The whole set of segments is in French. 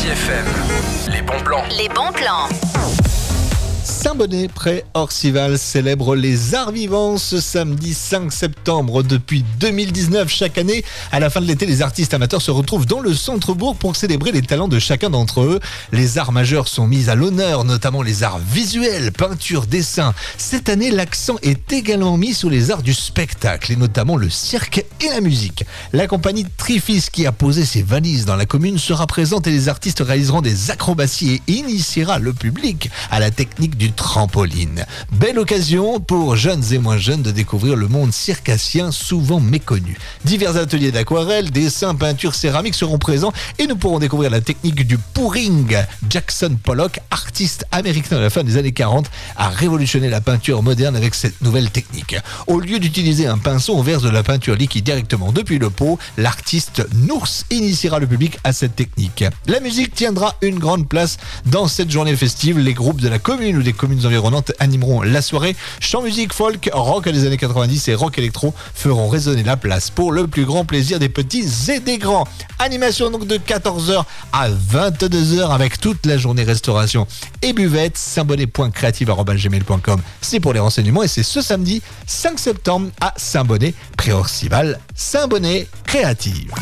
Sancy FM. Les bons plans. Les bons plans. Saint-Bonnet, près Orcival, célèbre les arts vivants ce samedi 5 septembre. Depuis 2019, chaque année, à la fin de l'été, les artistes amateurs se retrouvent dans le centre-bourg pour célébrer les talents de chacun d'entre eux. Les arts majeurs sont mis à l'honneur, notamment les arts visuels, peinture, dessin. Cette année, l'accent est également mis sur les arts du spectacle, et notamment le cirque et la musique. La compagnie Trifis, qui a posé ses valises dans la commune, sera présente et les artistes réaliseront des acrobaties et initiera le public à la technique du trampoline. Belle occasion pour jeunes et moins jeunes de découvrir le monde circassien souvent méconnu. Divers ateliers d'aquarelle, dessins, peintures, céramiques seront présents et nous pourrons découvrir la technique du pouring. Jackson Pollock, artiste américain de la fin des années 40, a révolutionné la peinture moderne avec cette nouvelle technique. Au lieu d'utiliser un pinceau, on verse de la peinture liquide directement depuis le pot. L'artiste Nours initiera le public à cette technique. La musique tiendra une grande place dans cette journée festive. Les groupes de la commune ou des communes environnantes animeront la soirée. Chant, musique, folk, rock des années 90 et rock électro feront résonner la place pour le plus grand plaisir des petits et des grands. Animation donc de 14h à 22h avec toute la journée restauration et buvette. saintbonnet.creative@gmail.com, c'est pour les renseignements et c'est ce samedi 5 septembre à Saint-Bonnet, près Orcival. Saint-Bonnet Créative.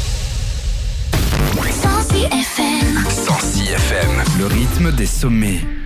Sancy FM. Sancy FM. Le rythme des sommets.